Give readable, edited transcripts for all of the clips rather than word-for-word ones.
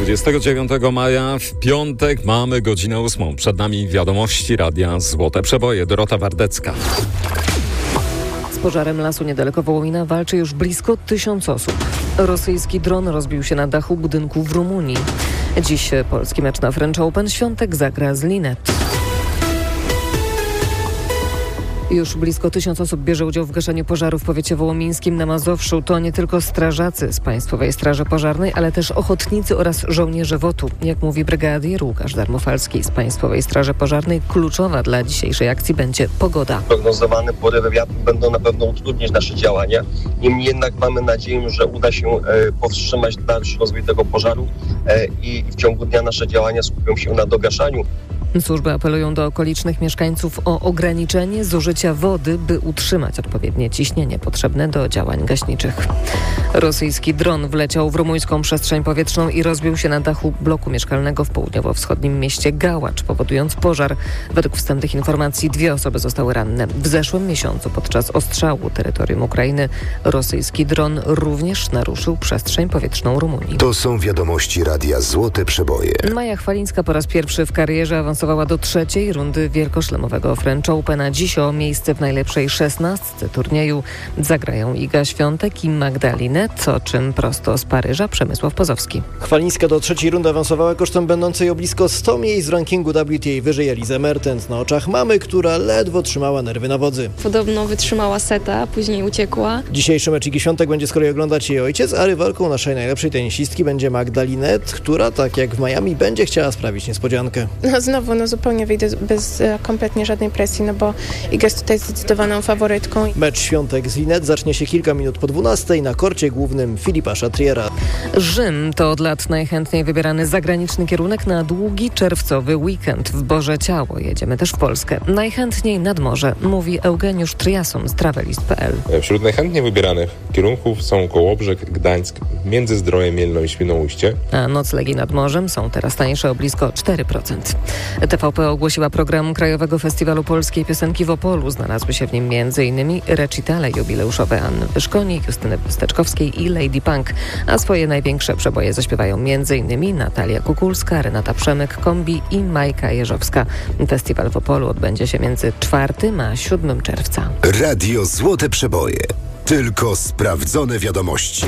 29 maja w piątek mamy godzinę 8. Przed nami wiadomości Radia Złote Przeboje. Dorota Wardecka. Z pożarem lasu niedaleko Wołomina walczy już blisko 1000 osób. Rosyjski dron rozbił się na dachu budynku w Rumunii. Dziś polski mecz na French Open. Świątek zagra z Linnet. Już blisko 1000 osób bierze udział w gaszeniu pożaru w powiecie wołomińskim na Mazowszu. To nie tylko strażacy z Państwowej Straży Pożarnej, ale też ochotnicy oraz żołnierze WOT-u. Jak mówi brygadier Łukasz Darmofalski z Państwowej Straży Pożarnej, kluczowa dla dzisiejszej akcji będzie pogoda. Prognozowane porywy wiatru będą na pewno utrudniać nasze działania. Niemniej jednak mamy nadzieję, że uda się powstrzymać dalszy rozwój tego pożaru i w ciągu dnia nasze działania skupią się na dogaszaniu. Służby apelują do okolicznych mieszkańców o ograniczenie zużycia wody, by utrzymać odpowiednie ciśnienie potrzebne do działań gaśniczych. Rosyjski dron wleciał w rumuńską przestrzeń powietrzną i rozbił się na dachu bloku mieszkalnego w południowo-wschodnim mieście Gałacz, powodując pożar. Według wstępnych informacji 2 osoby zostały ranne. W zeszłym miesiącu podczas ostrzału terytorium Ukrainy rosyjski dron również naruszył przestrzeń powietrzną Rumunii. To są wiadomości Radia Złote Przeboje. Maja Chwalińska po raz pierwszy w karierze awansowała do 3. rundy wielkoszlemowego French Opena. Dziś o miejsce w najlepszej 16 turnieju zagrają Iga Świątek i Magda Linnet, o czym prosto z Paryża Przemysław Pozowski. Chwalińska do 3. rundy awansowała kosztem będącej o blisko 100 miejsc w rankingu WTA. Wyżej Elizę Mertens na oczach mamy, która ledwo trzymała nerwy na wodzy. Podobno wytrzymała seta, później uciekła. Dzisiejszy mecz Igi Świątek będzie z kolei oglądać jej ojciec, a rywalką naszej najlepszej tenisistki będzie Magda Linnet, która tak jak w Miami będzie chciała sprawić niespodziankę. Znowu zupełnie wyjdę bez kompletnie żadnej presji, bo Iga jest tutaj zdecydowaną faworytką. Mecz Świątek z Linnet zacznie się kilka minut po 12 na korcie głównym Filipa Chatriera. Rzym to od lat najchętniej wybierany zagraniczny kierunek na długi czerwcowy weekend. W Boże Ciało jedziemy też w Polskę. Najchętniej nad morze, mówi Eugeniusz Triason z travelist.pl. Wśród najchętniej wybieranych kierunków są Kołobrzeg, Gdańsk, Międzyzdroje, Mielno i Świnoujście. A noclegi nad morzem są teraz tańsze o blisko 4%. TVP ogłosiła program Krajowego Festiwalu Polskiej Piosenki w Opolu. Znalazły się w nim m.in. recitale jubileuszowe Anny Wyszkoni, Justyny Steczkowskiej i Lady Punk. A swoje największe przeboje zaśpiewają m.in. Natalia Kukulska, Renata Przemyk, Kombi i Majka Jeżowska. Festiwal w Opolu odbędzie się między 4 a 7 czerwca. Radio Złote Przeboje. Tylko sprawdzone wiadomości.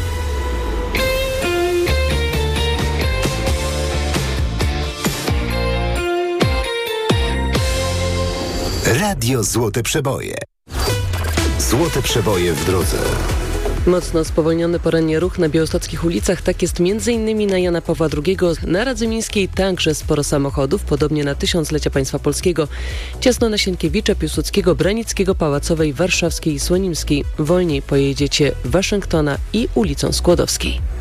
Radio Złote Przeboje. Złote Przeboje w drodze. Mocno spowolniony porannie ruch na białostockich ulicach. Tak jest m.in. na Jana Pawła II. Na Radzymińskiej także sporo samochodów, podobnie na tysiąclecia państwa polskiego. Ciasno na Sienkiewicza, Piłsudskiego, Branickiego, Pałacowej, Warszawskiej i Słonimskiej. Wolniej pojedziecie Waszyngtona i ulicą Skłodowskiej.